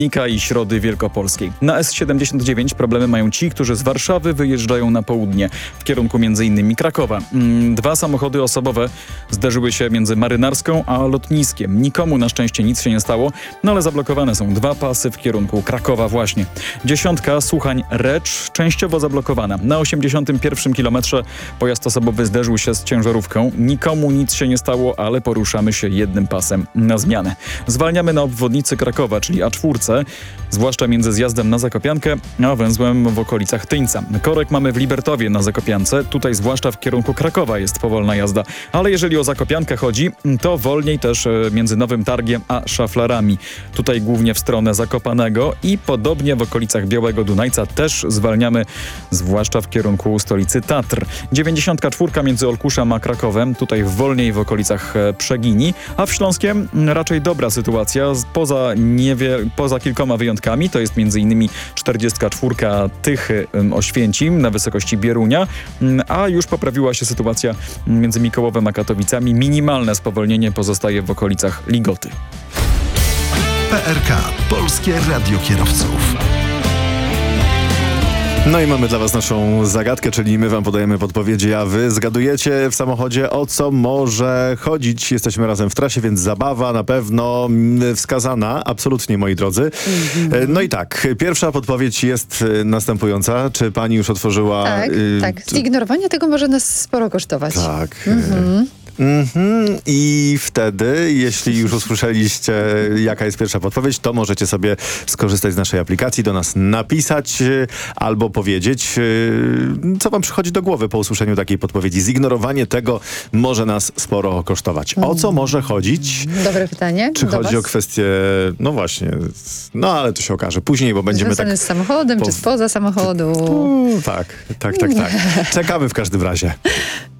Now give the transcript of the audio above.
I Środy Wielkopolskiej. Na S79 problemy mają ci, którzy z Warszawy wyjeżdżają na południe w kierunku m.in. Krakowa. 2 samochody osobowe zderzyły się między Marynarską a Lotniskiem. Nikomu na szczęście nic się nie stało, no ale zablokowane są 2 pasy w kierunku Krakowa właśnie. 10 Słuchań-Recz częściowo zablokowana. Na 81 kilometrze pojazd osobowy zderzył się z ciężarówką. Nikomu nic się nie stało, ale poruszamy się jednym pasem na zmianę. Zwalniamy na obwodnicy Krakowa, czyli A4, zwłaszcza między zjazdem na Zakopiankę, a węzłem w okolicach Tyńca. Korek mamy w Libertowie na Zakopiance, tutaj zwłaszcza w kierunku Krakowa jest powolna jazda. Ale jeżeli o Zakopiankę chodzi, to wolniej też między Nowym Targiem a Szaflarami. Tutaj głównie w stronę Zakopanego i podobnie w okolicach Białego Dunajca też zwalniamy, zwłaszcza w kierunku stolicy Tatr. 94 między Olkuszem a Krakowem, tutaj wolniej w okolicach Przegini, a w Śląskiem raczej dobra sytuacja, poza kilkoma wyjątkami, to jest m.in. 44 Tychy Oświęcim na wysokości Bierunia, a już poprawiła się sytuacja między Mikołowem a Katowicami. Minimalne spowolnienie pozostaje w okolicach Ligoty. PRK, Polskie Radio Kierowców. No i mamy dla was naszą zagadkę, czyli my wam podajemy podpowiedzi, a wy zgadujecie w samochodzie, o co może chodzić. Jesteśmy razem w trasie, więc zabawa na pewno wskazana, absolutnie, moi drodzy. No i tak, pierwsza podpowiedź jest następująca. Czy pani już otworzyła... Tak. Zignorowanie tego może nas sporo kosztować. Tak. I wtedy, jeśli już usłyszeliście, jaka jest pierwsza podpowiedź, to możecie sobie skorzystać z naszej aplikacji, do nas napisać albo powiedzieć, co wam przychodzi do głowy po usłyszeniu takiej podpowiedzi. Zignorowanie tego może nas sporo kosztować. O co może chodzić? Dobre pytanie. Czy chodzi o kwestię, no właśnie, no ale to się okaże później, bo będziemy związane tak... z samochodem, czy spoza samochodu? Tak. Czekamy w każdym razie.